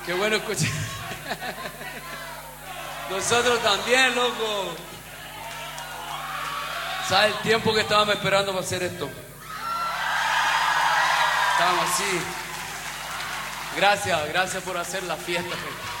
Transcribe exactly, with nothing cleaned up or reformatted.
Qué bueno escuchar. Nosotros también, loco. ¿Sabes el tiempo que estábamos esperando para hacer esto? Estábamos así. Gracias, gracias por hacer la fiesta, gente.